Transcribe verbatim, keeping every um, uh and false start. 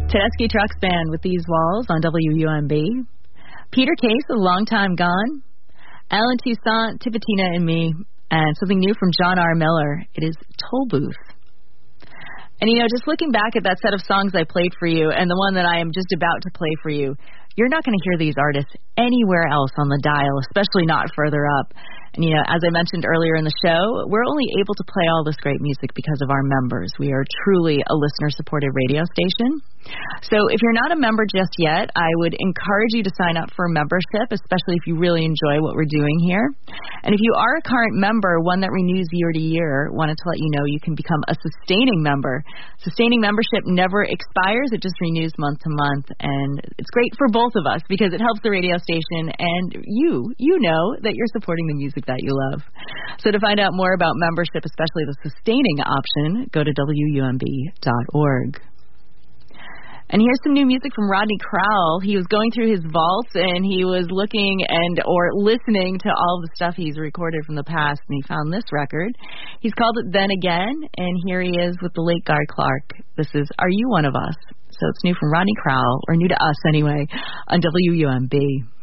Tedeschi Trucks Band with These Walls on W U M B. Peter Case, A Long Time Gone. Alan Toussaint, Tipitina and Me. And something new from John R. Miller. It is Toll Booth. And, you know, just looking back at that set of songs I played for you and the one that I am just about to play for you, you're not going to hear these artists anywhere else on the dial, especially not further up. And, you know, as I mentioned earlier in the show, we're only able to play all this great music because of our members. We are truly a listener-supported radio station. So if you're not a member just yet, I would encourage you to sign up for a membership, especially if you really enjoy what we're doing here. And if you are a current member, one that renews year to year, wanted to let you know you can become a sustaining member. Sustaining membership never expires. It just renews month to month. And it's great for both of us because it helps the radio station and you, you know that you're supporting the music that you love. So to find out more about membership, especially the sustaining option, go to W U M B dot org. And here's some new music from Rodney Crowell. He was going through his vaults and he was looking and or listening to all the stuff he's recorded from the past, and he found this record. He's called it Then Again, and here he is with the late Guy Clark. This is Are You One of Us? So it's new from Rodney Crowell, or new to us anyway, on W U M B.